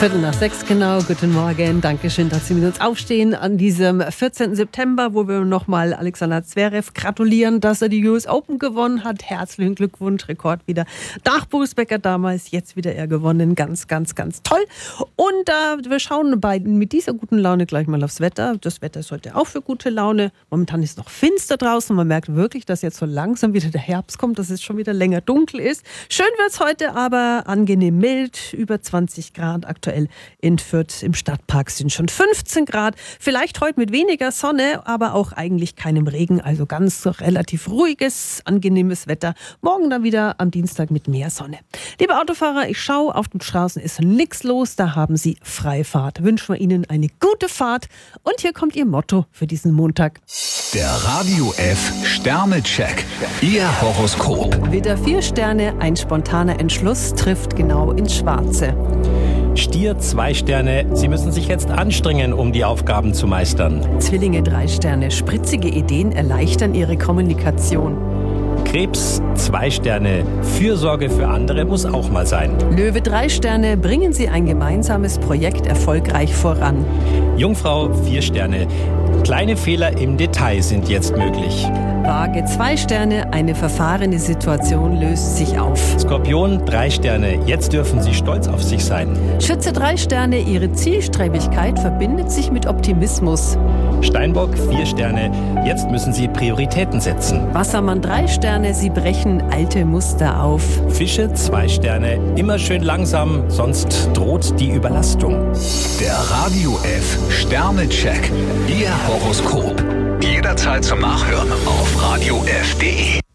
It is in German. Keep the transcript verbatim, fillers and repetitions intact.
Viertel nach sechs genau. Guten Morgen. Dankeschön, dass Sie mit uns aufstehen an diesem vierzehnten September, wo wir nochmal Alexander Zverev gratulieren, dass er die U S Open gewonnen hat. Herzlichen Glückwunsch. Rekord wieder nach Boris Becker damals. Jetzt wieder er gewonnen. Ganz, ganz, ganz toll. Und äh, wir schauen bei, mit dieser guten Laune gleich mal aufs Wetter. Das Wetter ist heute auch für gute Laune. Momentan ist es noch finster draußen. Man merkt wirklich, dass jetzt so langsam wieder der Herbst kommt, dass es schon wieder länger dunkel ist. Schön wird es heute, aber angenehm mild. Über zwanzig Grad aktuell. In Fürth im Stadtpark sind schon fünfzehn Grad. Vielleicht heute mit weniger Sonne, aber auch eigentlich keinem Regen. Also ganz relativ ruhiges, angenehmes Wetter. Morgen dann wieder am Dienstag mit mehr Sonne. Liebe Autofahrer, ich schaue, auf den Straßen ist nichts los. Da haben Sie Freifahrt. Wünschen wir Ihnen eine gute Fahrt. Und hier kommt Ihr Motto für diesen Montag. Der Radio F Sternecheck. Ihr Horoskop. Widder vier Sterne, ein spontaner Entschluss trifft genau ins Schwarze. Stier zwei Sterne, Sie müssen sich jetzt anstrengen, um die Aufgaben zu meistern. Zwillinge drei Sterne, spritzige Ideen erleichtern Ihre Kommunikation. Krebs zwei Sterne, Fürsorge für andere muss auch mal sein. Löwe drei Sterne, bringen Sie ein gemeinsames Projekt erfolgreich voran. Jungfrau vier Sterne, kleine Fehler im Detail sind jetzt möglich. Waage zwei Sterne, eine verfahrene Situation löst sich auf. Skorpion drei Sterne, jetzt dürfen Sie stolz auf sich sein. Schütze drei Sterne, Ihre Zielstrebigkeit verbindet sich mit Optimismus. Steinbock vier Sterne, jetzt müssen Sie Prioritäten setzen. Wassermann drei Sterne, Sie brechen alte Muster auf. Fische zwei Sterne, immer schön langsam, sonst droht die Überlastung. Der Radio F Sternecheck. Ihr Horoskop. Jederzeit zum Nachhören auf radio f punkt de.